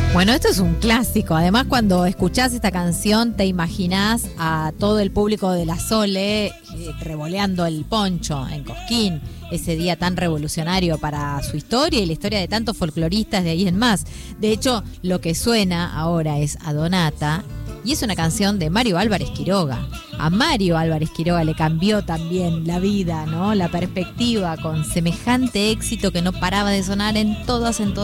Bueno, esto es un clásico. Además, cuando escuchás esta canción, te imaginás a todo el público de la Sole revoleando el poncho en Cosquín, ese día tan revolucionario para su historia y la historia de tantos folcloristas de ahí en más. De hecho, lo que suena ahora es Adonata, y es una canción de Mario Álvarez Quiroga. A Mario Álvarez Quiroga le cambió también la vida, ¿no? La perspectiva con semejante éxito que no paraba de sonar en todas